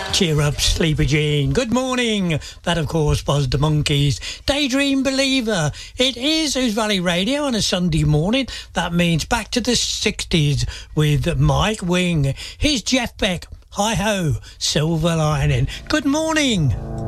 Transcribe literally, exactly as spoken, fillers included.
Cheer up, Sleepy Jean. Good morning. That, of course, was the Monkees. Daydream Believer. It is Ouse Valley Radio on a Sunday morning. That means back to the sixties with Mike Wing. Here's Jeff Beck. Hi-ho, Silver Lining. Good morning.